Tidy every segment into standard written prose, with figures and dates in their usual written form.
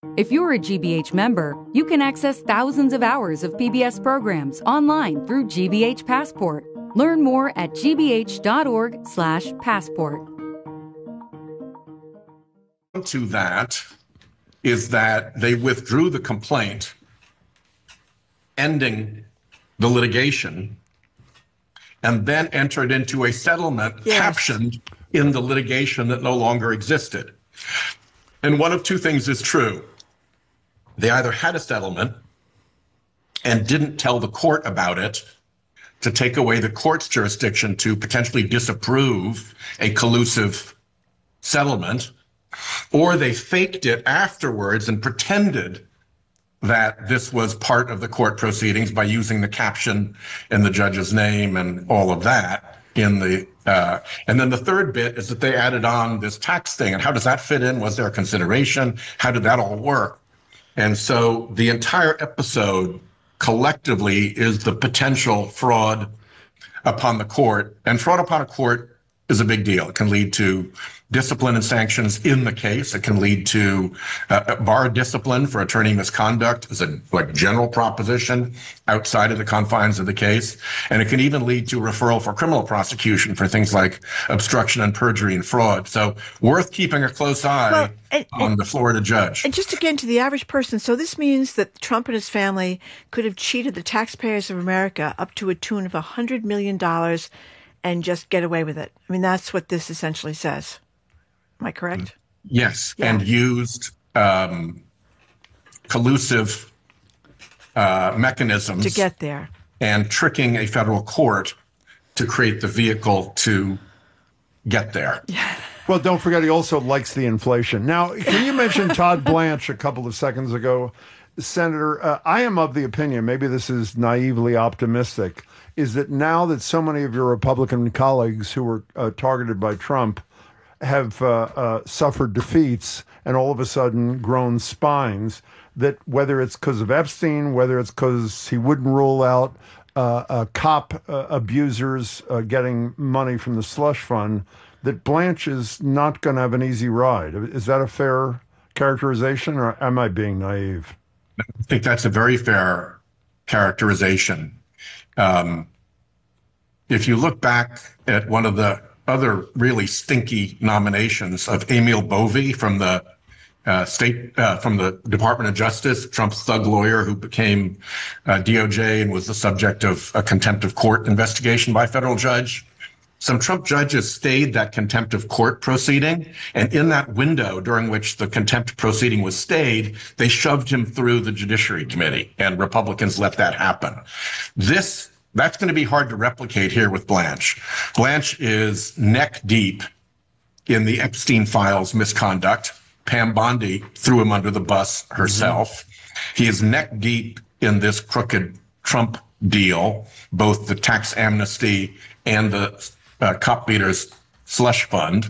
If you're a GBH member, you can access thousands of hours of PBS programs online through GBH Passport. Learn more at gbh.org/passport. To that is that they withdrew the complaint, ending the litigation, and then entered into a settlement captioned in the litigation that no longer existed. And one of two things is true. They either had a settlement and didn't tell the court about it to take away the court's jurisdiction to potentially disapprove a collusive settlement, or they faked it afterwards and pretended that this was part of the court proceedings by using the caption and the judge's name and all of that in the, and then the third bit is that they added on this tax thing. And how does that fit in? Was there a consideration? How did that all work? And so the entire episode collectively is the potential fraud upon the court. And fraud upon a court is a big deal. It can lead to discipline and sanctions in the case. It can lead to bar discipline for attorney misconduct as a general proposition outside of the confines of the case. And it can even lead to referral for criminal prosecution for things like obstruction and perjury and fraud. So worth keeping a close eye on the Florida judge. And just again, to the average person, so this means that Trump and his family could have cheated the taxpayers of America up to a tune of $100 million and just get away with it. I mean, that's what this essentially says. Am I correct? Yes, and used collusive mechanisms to get there, and tricking a federal court to create the vehicle to get there. Well, don't forget, he also likes the inflation. Now, can you mention Todd Blanche a couple of seconds ago? Senator, I am of the opinion, maybe this is naively optimistic, is that now that so many of your Republican colleagues who were targeted by Trump have suffered defeats and all of a sudden grown spines, that whether it's because of Epstein, whether it's because he wouldn't rule out cop abusers getting money from the slush fund, that Blanche is not going to have an easy ride. Is that a fair characterization, or am I being naive? I think that's a very fair characterization. If you look back at one of the other really stinky nominations of Emil Bovee from the from the Department of Justice, Trump's thug lawyer who became DOJ and was the subject of a contempt of court investigation by a federal judge. Some Trump judges stayed that contempt of court proceeding, and in that window during which the contempt proceeding was stayed, they shoved him through the Judiciary Committee, and Republicans let that happen. That's going to be hard to replicate here with Blanche. Blanche is neck deep in the Epstein files misconduct. Pam Bondi threw him under the bus herself. He is neck deep in this crooked Trump deal, both the tax amnesty and the cop leaders slush fund.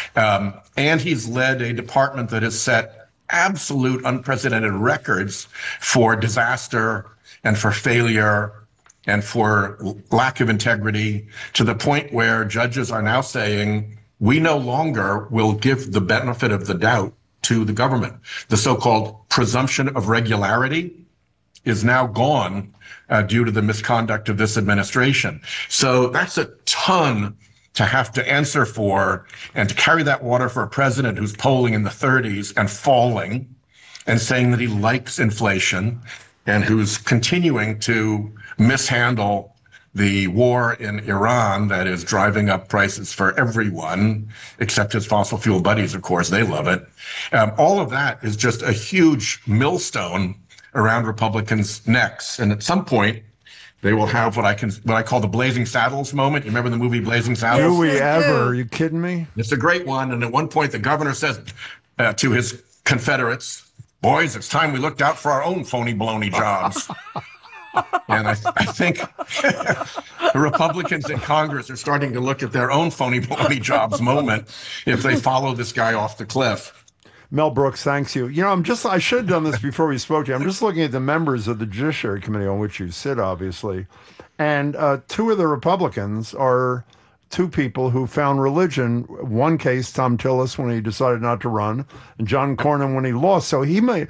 And he's led a department that has set absolute unprecedented records for disaster and for failure and for lack of integrity, to the point where judges are now saying, we no longer will give the benefit of the doubt to the government. The so-called presumption of regularity is now gone due to the misconduct of this administration. So that's a ton to have to answer for, and to carry that water for a president who's polling in the 30s and falling and saying that he likes inflation, and who's continuing to mishandle the war in Iran that is driving up prices for everyone, except his fossil fuel buddies, of course. They love it. All of that is just a huge millstone around Republicans' necks. And at some point, they will have what I call the Blazing Saddles moment. You remember the movie Blazing Saddles? Do we ever? Are you kidding me? It's a great one. And at one point, the governor says to his Confederates, boys, it's time we looked out for our own phony baloney jobs. And I think the Republicans in Congress are starting to look at their own phony baloney jobs moment if they follow this guy off the cliff. Mel Brooks, thanks you. You know, I should have done this before we spoke to you. I'm just looking at the members of the Judiciary Committee on which you sit, obviously. And two of the Republicans are two people who found religion. One case, Tom Tillis, when he decided not to run, and John Cornyn when he lost. So he may,